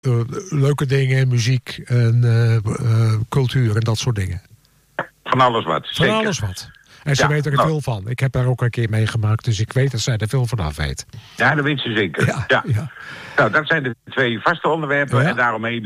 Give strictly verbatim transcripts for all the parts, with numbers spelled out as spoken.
uh, leuke dingen, muziek en uh, uh, cultuur en dat soort dingen. Van alles wat, Van zeker. alles wat. En ze Ja, weet er nou. veel van. Ik heb daar ook een keer meegemaakt, dus ik weet dat zij er veel van af weet. Ja, dat weet ze zeker. Ja, Ja. ja. Nou, dat zijn de twee vaste onderwerpen. Ja. En daaromheen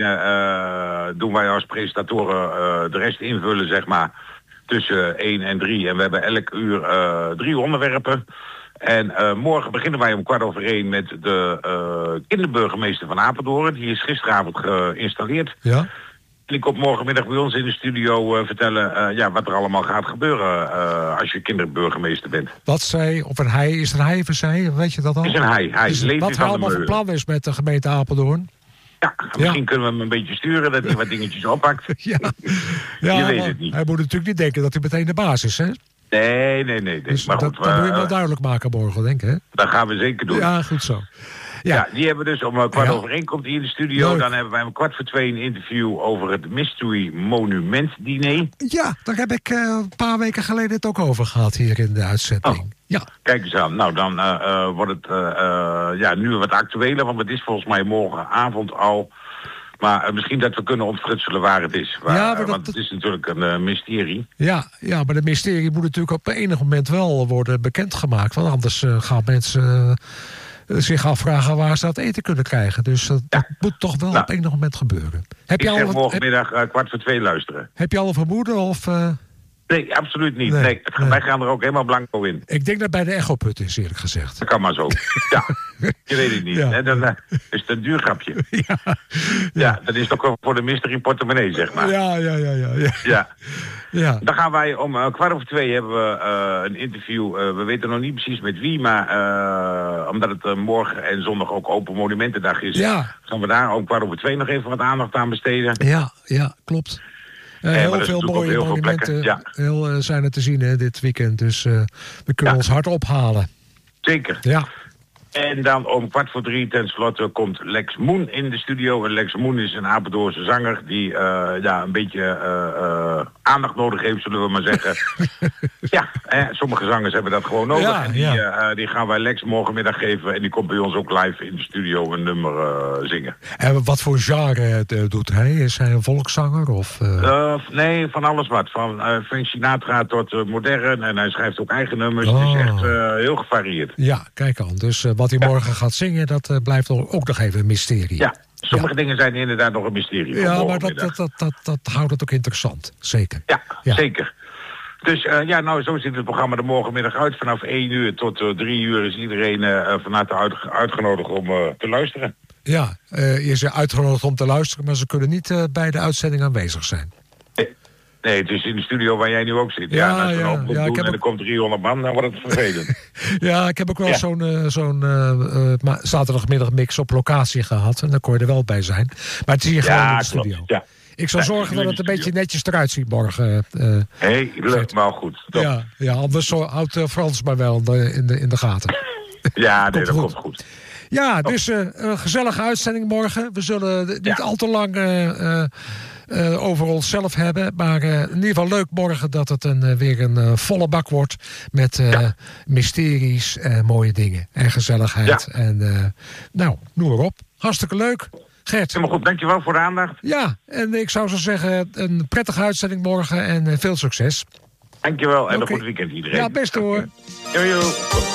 uh, doen wij als presentatoren uh, de rest invullen, zeg maar, tussen één en drie. En we hebben elk uur uh, drie onderwerpen. En uh, morgen beginnen wij om kwart over één met de uh, kinderburgemeester van Apeldoorn. Die is gisteravond geïnstalleerd. Ja? En ik kom morgenmiddag bij ons in de studio uh, vertellen uh, ja, wat er allemaal gaat gebeuren uh, als je kinderburgemeester bent. Wat zij, of een hij, is er een hij of een zij, weet je dat al? Het is een hij, hij Dus Levi wat van hij der allemaal van Meulen. plan is met de gemeente Apeldoorn. Ja, misschien kunnen we hem een beetje sturen, dat hij wat dingetjes oppakt. Ja, ja Je weet maar het niet. hij moet natuurlijk niet denken dat hij meteen de baas is, hè? Nee, nee, nee. nee. Dus maar dat, goed, dat moet je uh, wel duidelijk maken morgen, denk ik, hè? dat gaan we zeker doen. Ja, Ja, goed zo. Ja, die hebben we dus om uh, kwart Ja. over één komt hij in de studio. Leuk. Dan hebben wij om kwart voor twee een interview over het Mystery Monument Diner. ja daar heb ik uh, een paar weken geleden het ook over gehad hier in de uitzending. Oh. Ja, Kijk eens aan. Nou, dan uh, uh, wordt het uh, uh, ja, nu wat actueler, want het is volgens mij morgenavond al. Maar uh, misschien dat we kunnen ontfrutselen waar het is. Waar, Ja, maar dat- want het is natuurlijk een uh, mysterie. ja, ja, maar de mysterie moet natuurlijk op enig moment wel worden bekendgemaakt. Want anders uh, gaan mensen uh, zich afvragen waar ze dat eten kunnen krijgen. Dus uh, dat moet toch wel Nou. op enig moment gebeuren. Heb Ik je, al, zeg heb, morgenmiddag uh, kwart voor twee luisteren. heb je al een vermoeden? Of, uh, Nee, absoluut niet. Nee, Nee, het- nee. Wij gaan er ook helemaal blanco in. ik denk dat bij de echoput is, eerlijk gezegd. Dat kan maar zo. Ja, je weet het niet. Ja. Hè? Dan uh, is het een duur grapje. Ja, Ja, dat is toch wel voor de mystery portemonnee, zeg maar. Ja. ja, ja, ja, ja, ja. ja. Dan gaan wij om uh, kwart over twee hebben we uh, een interview. Uh, we weten nog niet precies met wie, maar uh, omdat het uh, morgen en zondag ook Open Monumentendag is, Ja. gaan we daar om kwart over twee nog even wat aandacht aan besteden. Ja, ja, klopt. Uh, maar heel dat is veel natuurlijk mooie op heel veel monumenten plekken, heel, uh, zijn er te zien hè, dit weekend. Dus uh, we kunnen Ja. ons hart ophalen. Zeker. Ja, En dan om kwart voor drie tenslotte komt Lex Moen in de studio. En Lex Moen is een Apeldoornse zanger die uh, ja, een beetje uh, uh, aandacht nodig heeft, zullen we maar zeggen. ja, eh, sommige zangers hebben dat gewoon nodig. Ja, en die, ja. uh, die gaan wij Lex morgenmiddag geven. En die komt bij ons ook live in de studio een nummer uh, zingen. en wat voor genre uh, doet hij? Is hij een volkszanger? Of, uh... Uh, nee, van alles wat. Van uh, Frank Sinatra tot uh, modern. En hij schrijft ook eigen nummers. Oh. Het is echt uh, heel gevarieerd. Ja, kijk aan. Dus uh, wat hij Ja. morgen gaat zingen, dat uh, blijft ook nog even een mysterie. Ja, sommige dingen zijn inderdaad nog een mysterie. voor Ja, maar dat, morgenmiddag. dat, dat, dat, dat houdt het ook interessant. Zeker. Ja, Ja. zeker. Dus uh, ja, nou, zo ziet het programma er morgenmiddag uit. Vanaf één uur tot uh, drie uur is iedereen uh, van harte uit, uitgenodigd om uh, te luisteren. Ja, uh, je is uitgenodigd om te luisteren, maar ze kunnen niet uh, bij de uitzending aanwezig zijn. Nee, nee, het is in de studio waar jij nu ook zit. Ja, Ja, en als we ja, een oproep ja, ik doen heb en er ook- komt driehonderd man, dan wordt het vervelend. Ja, ik heb ook wel Ja. zo'n uh, zo'n uh, uh, ma- zaterdagmiddagmix op locatie gehad. En daar kon je er wel bij zijn. Maar het is hier gewoon in ja, de studio. klopt. Ja. Ik zal Ja, zorgen nu dat in het de een beetje studio. netjes eruit ziet morgen. Uh, Helemaal goed. Top. Ja, ja, ja, anders zo- houdt uh, Frans maar wel in de, in de, in de gaten. nee, dat goed. komt goed. Ja, dus uh, een gezellige uitzending morgen. We zullen het niet Ja. al te lang uh, uh, uh, over onszelf hebben. Maar uh, in ieder geval leuk morgen dat het een, uh, weer een uh, volle bak wordt. Met uh, Ja. mysteries, uh, mooie dingen en gezelligheid. Ja. En uh, nou, noem maar op. Hartstikke leuk. Gert. Helemaal goed, dankjewel voor de aandacht. Ja, en ik zou zo zeggen, een prettige uitzending morgen en uh, veel succes. Dankjewel en Oké. een goed weekend iedereen. Ja, best hoor. Jojo.